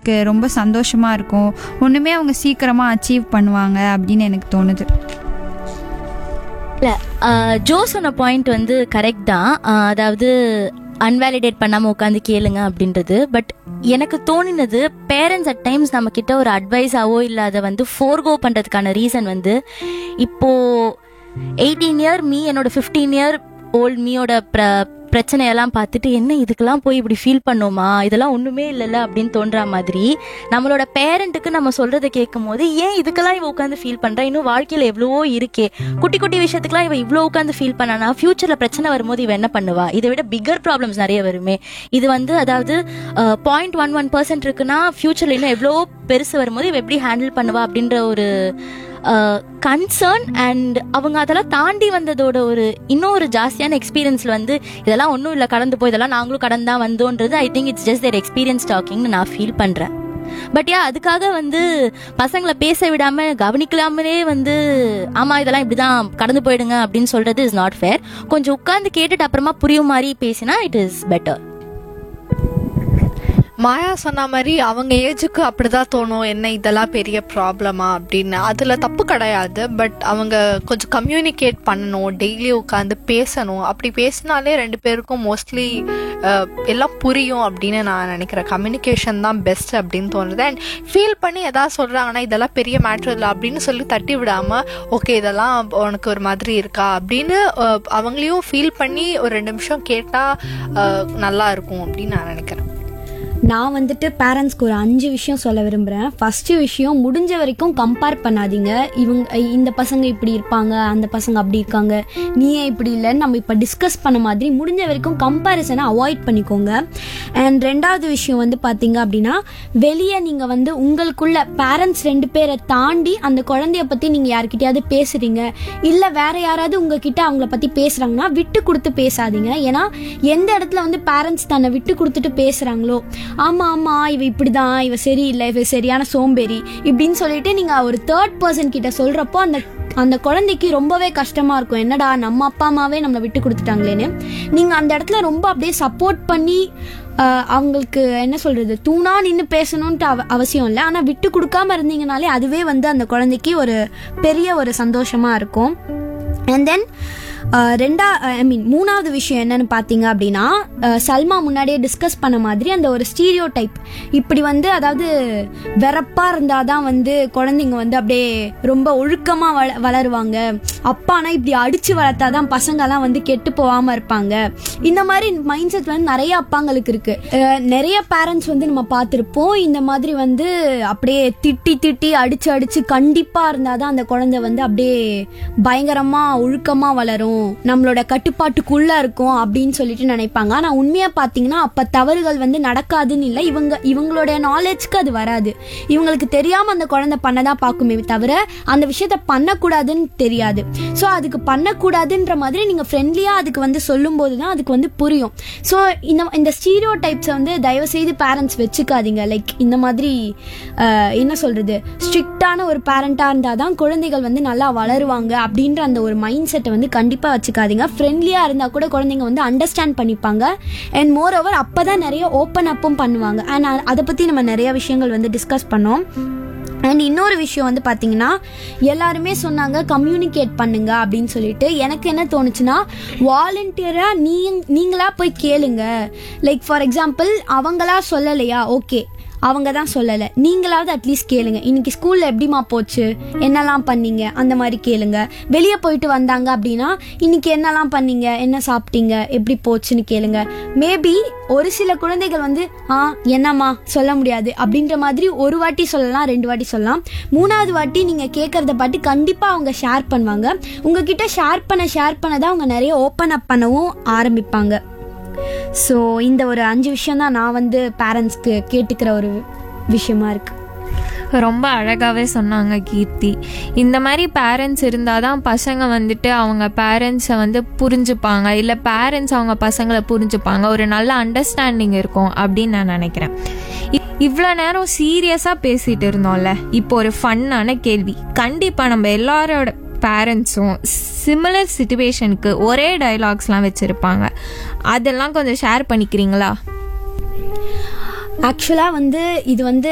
அவங்களுக்கு ரொம்ப சந்தோஷமாக இருக்கும், ஒன்றுமே அவங்க சீக்கிரமாக அச்சீவ் பண்ணுவாங்க அப்படின்னு எனக்கு தோணுது. இல்லை, ஜோ சொன்ன பாயிண்ட் வந்து கரெக்ட் தான். அதாவது அன்வேலிடேட் பண்ணாமல் உட்காந்து கேளுங்க அப்படின்றது. பட் எனக்கு தோணினது, பேரண்ட்ஸ் அட் டைம்ஸ் நம்ம கிட்ட ஒரு அட்வைஸாவோ இல்லை அதை வந்து ஃபோர்கோ பண்ணுறதுக்கான ரீசன் வந்து, இப்போது 18 இயர் மீ என்னோட 15 இயர் ஓல்ட் மீயோட பிரச்சனையெல்லாம் பார்த்துட்டு என்ன இதுக்கெல்லாம் போய் இப்படி ஃபீல் பண்ணோமா, இதெல்லாம் ஒன்றுமே இல்லைல்ல அப்படின்னு தோன்ற மாதிரி, நம்மளோட பேரண்ட்டுக்கு நம்ம சொல்கிறத கேட்கும் போது ஏன் இதுக்கெல்லாம் இவ உட்காந்து ஃபீல் பண்ணுறா, இன்னும் வாழ்க்கையில் எவ்வளவோ இருக்கே, குட்டி குட்டி விஷயத்துக்குலாம் இவ இவ்வளோ உட்காந்து ஃபீல் பண்ணானா ஃப்யூச்சரில் பிரச்சனை வரும்போது இவ என்ன பண்ணுவா, இதை விட பிக்கர் ப்ராப்ளம்ஸ் நிறைய வருமே. இது வந்து அதாவது 0.11% இருக்குன்னா ஃப்யூச்சரில் இன்னும் எவ்வளோ பெருசு வரும்போது இவ எப்படி ஹேண்டில் பண்ணுவா அப்படின்ற ஒரு கன்சர்ன். அண்ட் அவங்க அதெல்லாம் தாண்டி வந்ததோட ஒரு இன்னொரு ஜாஸ்தியான எக்ஸ்பீரியன்ஸில் வந்து இதெல்லாம் ஒன்றும் இல்லை, கடந்து போய் இதெல்லாம் நாங்களும் கடந்து தான் வந்தோன்றது I think it's just their experience டாக்கிங்னு நான் ஃபீல் பண்ணுறேன். பட் அதுக்காக வந்து பசங்களை பேச விடாமல் கவனிக்கலாமலே வந்து ஆமாம் இதெல்லாம் இப்படி தான் கடந்து போயிடுங்க அப்படின்னு சொல்கிறது இஸ் நாட் ஃபேர். கொஞ்சம் உட்காந்து கேட்டுட்டு அப்புறமா புரியும் மாதிரி பேசினா இட் இஸ் பெட்டர். மாயா சொன்ன மாதிரி அவங்க ஏஜுக்கு அப்படிதான் தோணும், என்ன இதெல்லாம் பெரிய ப்ராப்ளமா அப்படின்னு. அதில் தப்பு கிடையாது. பட் அவங்க கொஞ்சம் கம்யூனிகேட் பண்ணணும், டெய்லி உட்காந்து பேசணும். அப்படி பேசினாலே 2 பேருக்கும் மோஸ்ட்லி எல்லாம் புரியும் அப்படின்னு நான் நினைக்கிறேன். கம்யூனிகேஷன் தான் பெஸ்ட் அப்படின்னு தோணுது. அண்ட் ஃபீல் பண்ணி எதாவது சொல்கிறாங்கன்னா இதெல்லாம் பெரிய மேட்ரு இல்லை அப்படின்னு சொல்லி தட்டி விடாமல், ஓகே இதெல்லாம் உனக்கு ஒரு மாதிரி இருக்கா அப்படின்னு அவங்களையும் ஃபீல் பண்ணி ஒரு 2 நிமிஷம் கேட்டால் நல்லா இருக்கும் அப்படின்னு நான் நினைக்கிறேன். நான் வந்துட்டு பேரண்ட்ஸ்க்கு ஒரு 5 விஷயம் சொல்ல விரும்புகிறேன். ஃபஸ்ட்டு விஷயம், முடிஞ்ச வரைக்கும் கம்பேர் பண்ணாதீங்க. இந்த பசங்க இப்படி இருப்பாங்க, அந்த பசங்க அப்படி இருக்காங்க, நீ ஏன் இப்படி இல்லைன்னு நம்ம இப்போ டிஸ்கஸ் பண்ண மாதிரி முடிஞ்ச வரைக்கும் கம்பேரிசனை அவாய்ட் பண்ணிக்கோங்க. அண்ட் 2வது விஷயம் வந்து பார்த்தீங்க அப்படின்னா, வெளியே நீங்கள் வந்து உங்களுக்குள்ள பேரண்ட்ஸ் 2 பேரை தாண்டி அந்த குழந்தைய பற்றி நீங்கள் யார்கிட்டயாவது பேசுகிறீங்க, இல்லை வேற யாராவது உங்ககிட்ட அவங்கள பற்றி பேசுகிறாங்கன்னா விட்டு கொடுத்து பேசாதீங்க. ஏன்னா எந்த இடத்துல வந்து பேரண்ட்ஸ் தன்னை விட்டு கொடுத்துட்டு பேசுகிறாங்களோ, ஆமா ஆமா இவ இப்படிதான், இவ சரியில்லை, இவ சரியான சோம்பேறி இப்படின்னு சொல்லிட்டு நீங்க ஒரு 3rd person கிட்ட சொல்றப்போ அந்த குழந்தைக்கு ரொம்பவே கஷ்டமா இருக்கும். என்னடா நம்ம அப்பா அம்மாவே நம்மளை விட்டு கொடுத்துட்டாங்களேன்னு. நீங்க அந்த இடத்துல ரொம்ப அப்படியே சப்போர்ட் பண்ணி அவங்களுக்கு என்ன சொல்றது, தூணா நின்று பேசணும்ட்டு அவசியம் இல்லை. ஆனா விட்டு கொடுக்காம இருந்தீங்கனாலே அதுவே வந்து அந்த குழந்தைக்கு ஒரு பெரிய ஒரு சந்தோஷமா இருக்கும். அண்ட் தென் 3வது விஷயம் என்னன்னு பார்த்தீங்க அப்படின்னா, சல்மா முன்னாடியே டிஸ்கஸ் பண்ண மாதிரி அந்த ஒரு ஸ்டீரியோ டைப், இப்படி வந்து அதாவது வெறப்பா இருந்தாதான் வந்து குழந்தைங்க வந்து அப்படியே ரொம்ப ஒழுக்கமா வளருவாங்க, அப்பானா இப்படி அடிச்சு வளர்த்தாதான் பசங்கெல்லாம் வந்து கெட்டு போகாம இருப்பாங்க, இந்த மாதிரி மைண்ட் செட் வந்து நிறைய அப்பாங்களுக்கு இருக்கு. நிறைய பேரண்ட்ஸ் வந்து நம்ம பார்த்துருப்போம், இந்த மாதிரி வந்து அப்படியே திட்டி திட்டி அடிச்சு அடிச்சு கண்டிப்பா இருந்தாதான் அந்த குழந்தை வந்து அப்படியே பயங்கரமா ஒழுக்கமா வளரும், நம்மளோட கட்டுப்பாட்டுக்குள்ள இருக்கும் அப்படின்னு சொல்லிட்டு நினைப்பாங்க. ஆனா உண்மையா பாத்தீங்கன்னா அப்ப தவறுகள் வந்து நடக்காதுன்னு இல்லை, இவங்களோட நாலேஜ்க்கு அது வராது. இவங்களுக்கு தெரியாம அந்த குழந்தை பண்ணதான் பார்க்குமே தவிர அந்த விஷயத்த பண்ணக்கூடாதுன்னு தெரியாது. ஸோ அதுக்கு பண்ணக்கூடாதுன்ற மாதிரி நீங்க ஃப்ரெண்ட்லியா அதுக்கு வந்து சொல்லும் போதுதான் அதுக்கு வந்து புரியும். ஸோ இந்த ஸ்டீரியோ டைப்ஸை வந்து தயவு செய்து பேரண்ட்ஸ் வச்சுக்காதீங்க. லைக் இந்த மாதிரி என்ன சொல்றது, ஸ்ட்ரிக்டான ஒரு பேரண்டா இருந்தாதான் குழந்தைகள் வந்து நல்லா வளருவாங்க அப்படின்ற அந்த ஒரு மைண்ட் செட்டை வந்து கண்டிப்பா வச்சுக்காதீங்க. ஃப்ரெண்ட்லியா இருந்தா கூட குழந்தைங்க வந்து அண்டர்ஸ்டாண்ட் பண்ணிப்பாங்க. அண்ட் மோர் ஓவர் அப்பதான் நிறைய ஓப்பன் அப்பும் பண்ணுவாங்க. அண்ட் அதை பத்தி நம்ம நிறைய விஷயங்கள் வந்து டிஸ்கஸ் பண்ணோம். அண்ட் இன்னொரு விஷயம் வந்து பார்த்தீங்கன்னா, எல்லாருமே சொன்னாங்க கம்யூனிகேட் பண்ணுங்க அப்படின்னு சொல்லிட்டு. எனக்கு என்ன தோணுச்சுன்னா, வாலண்டியராக நீங்களா போய் கேளுங்க. லைக் ஃபார் எக்ஸாம்பிள் அவங்களா சொல்லலையா, ஓகே அவங்க தான் சொல்லலை, நீங்களாவது அட்லீஸ்ட் கேளுங்க. இன்னைக்கு ஸ்கூலில் எப்படிமா போச்சு, என்னெல்லாம் பண்ணீங்க, அந்த மாதிரி கேளுங்க. வெளியே போயிட்டு வந்தாங்க அப்படின்னா இன்னைக்கு என்னெல்லாம் பண்ணீங்க, என்ன சாப்பிட்டீங்க, எப்படி போச்சுன்னு கேளுங்க. மேபி ஒரு சில குழந்தைகள் வந்து என்னம்மா சொல்ல முடியாது அப்படின்ற மாதிரி ஒரு வாட்டி சொல்லலாம், 2 வாட்டி சொல்லலாம். 3வது வாட்டி நீங்கள் கேட்குறத பாட்டி கண்டிப்பாக அவங்க ஷேர் பண்ணுவாங்க. உங்ககிட்ட ஷேர் பண்ண தான் அவங்க நிறைய ஓப்பன் அப் பண்ணவும் ஆரம்பிப்பாங்க. ஸோ இந்த ஒரு 5 விஷயம் தான் நான் வந்து பேரண்ட்ஸ்க்கு கேட்டுக்கிற ஒரு விஷயமா இருக்கு. ரொம்ப அழகாகவே சொன்னாங்க கீர்த்தி. இந்த மாதிரி பேரண்ட்ஸ் இருந்தால் தான் பசங்க வந்துட்டு அவங்க பேரண்ட்ஸை வந்து புரிஞ்சுப்பாங்க, இல்லை பேரண்ட்ஸ் அவங்க பசங்களை புரிஞ்சுப்பாங்க, ஒரு நல்ல அண்டர்ஸ்டாண்டிங் இருக்கும் அப்படின்னு நான் நினைக்கிறேன். இவ்வளோ நேரம் சீரியஸாக பேசிகிட்டு இருந்தோம்ல, இப்போ ஒரு ஃபன்னான கேள்வி. கண்டிப்பாக நம்ம எல்லாரோட பேரண்ட்ஸும் சிமிலர் சிச்சுவேஷனுக்கு ஒரே டயலாக்ஸ்லாம் வச்சுருப்பாங்க, அதெல்லாம் கொஞ்சம் ஷேர் பண்ணிக்கிறீங்களா? ஆக்சுவலாக வந்து இது வந்து